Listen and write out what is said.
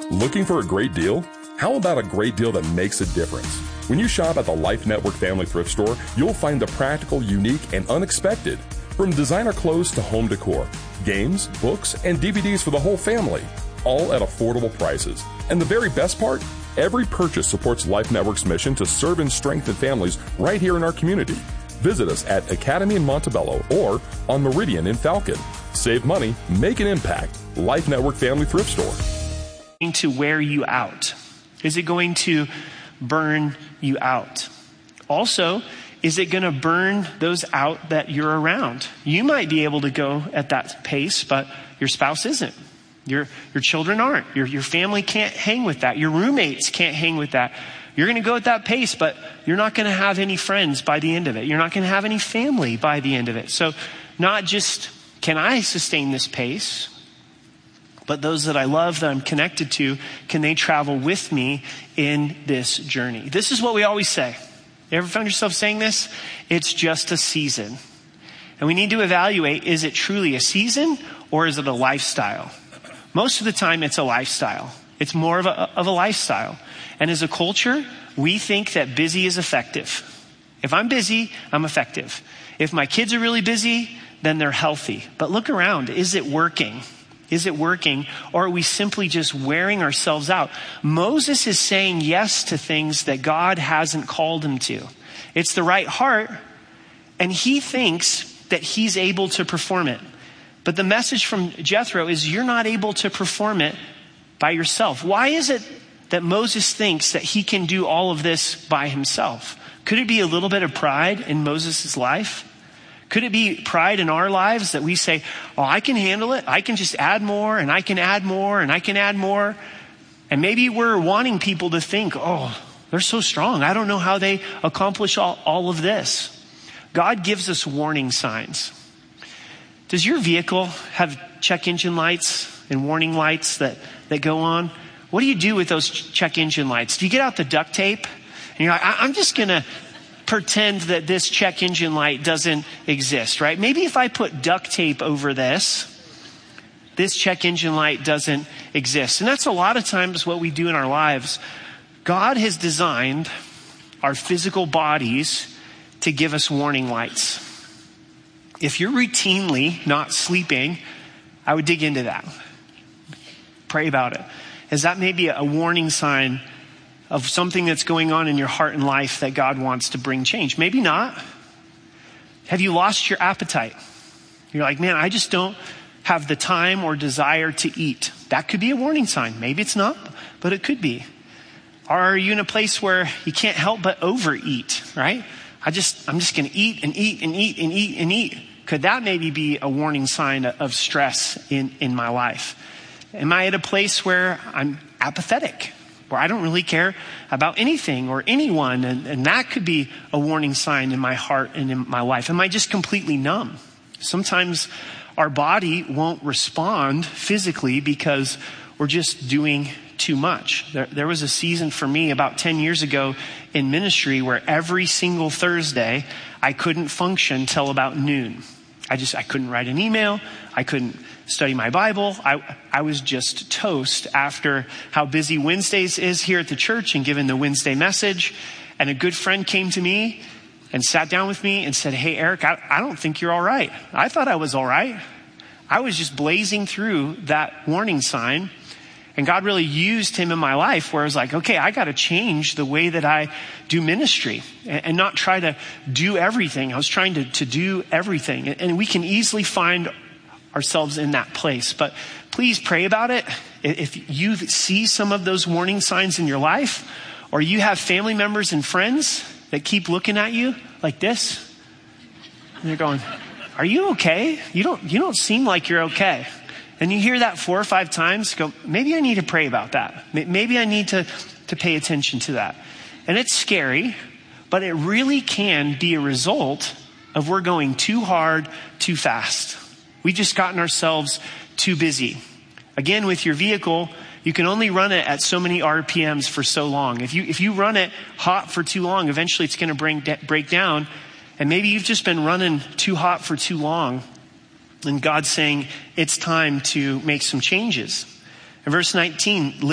Looking for a great deal? How about a great deal that makes a difference? When you shop at the Life Network Family Thrift Store, you'll find the practical, unique, and unexpected. From designer clothes to home decor, games, books, and DVDs for the whole family, all at affordable prices. And the very best part? Every purchase supports Life Network's mission to serve and strengthen families right here in our community. Visit us at Academy in Montebello or on Meridian in Falcon. Save money, make an impact. Life Network Family Thrift Store. To wear you out? Is it going to burn you out? Also, is it going to burn those out that you're around? You might be able to go at that pace, but your spouse isn't. Your children aren't. Your family can't hang with that. Your roommates can't hang with that. You're going to go at that pace, but you're not going to have any friends by the end of it. You're not going to have any family by the end of it. So not just can I sustain this pace, but those that I love, that I'm connected to, can they travel with me in this journey? This is what we always say. You ever found yourself saying this? It's just a season. And we need to evaluate, is it truly a season or is it a lifestyle? Most of the time it's a lifestyle. It's more of a lifestyle. And as a culture, we think that busy is effective. If I'm busy, I'm effective. If my kids are really busy, then they're healthy. But look around. Is it working? Is it working? Or are we simply just wearing ourselves out? Moses is saying yes to things that God hasn't called him to. It's the right heart, and he thinks that he's able to perform it. But the message from Jethro is you're not able to perform it by yourself. Why is it that Moses thinks that he can do all of this by himself? Could it be a little bit of pride in Moses' life? Could it be pride in our lives that we say, oh, I can handle it. I can just add more and I can add more and I can add more. And maybe we're wanting people to think, oh, they're so strong. I don't know how they accomplish all of this. God gives us warning signs. Does your vehicle have check engine lights and warning lights that go on? What do you do with those check engine lights? Do you get out the duct tape? And you're like, I'm just going to pretend that this check engine light doesn't exist, right? Maybe if I put duct tape over this check engine light doesn't exist. And that's a lot of times what we do in our lives. God has designed our physical bodies to give us warning lights. If you're routinely not sleeping, I would dig into that. Pray about it. Is that maybe a warning sign of something that's going on in your heart and life that God wants to bring change? Maybe not. Have you lost your appetite? You're like, man, I just don't have the time or desire to eat. That could be a warning sign. Maybe it's not, but it could be. Are you in a place where you can't help but overeat, right? I'm just going to eat and eat and eat and eat and eat. Could that maybe be a warning sign of stress in my life? Am I at a place where I'm apathetic, where I don't really care about anything or anyone? And that could be a warning sign in my heart and in my life. Am I just completely numb? Sometimes our body won't respond physically because we're just doing too much. There was a season for me about 10 years ago in ministry where every single Thursday I couldn't function till about noon. I couldn't write an email. I couldn't study my Bible. I was just toast after how busy Wednesdays is here at the church and given the Wednesday message. And a good friend came to me and sat down with me and said, hey, Eric, I don't think you're all right. I thought I was all right. I was just blazing through that warning sign. And God really used him in my life where I was like, okay, I got to change the way that I do ministry and not try to do everything. I was trying to do everything. And we can easily find ourselves in that place. But please pray about it. If you see some of those warning signs in your life, or you have family members and friends that keep looking at you like this, and you're going, are you okay? You don't seem like you're okay. And you hear that 4 or 5 times, go, maybe I need to pray about that. Maybe I need to pay attention to that. And it's scary, but it really can be a result of we're going too hard, too fast. We've just gotten ourselves too busy. Again, with your vehicle, you can only run it at so many RPMs for so long. If you run it hot for too long, eventually it's going to break down. And maybe you've just been running too hot for too long. And God's saying it's time to make some changes. In verse 19,